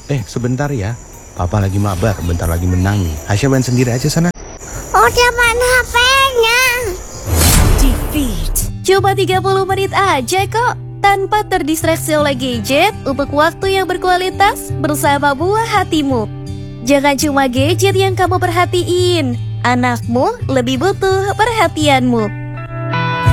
Sebentar ya. Papa lagi mabar, bentar lagi menang. Hasya main sendiri aja sana. Udah main HP-nya. Defeat. Cuma 30 menit aja kok. Tanpa terdistraksi oleh gadget untuk waktu yang berkualitas bersama buah hatimu. Jangan cuma gadget yang kamu perhatiin. Anakmu lebih butuh perhatianmu.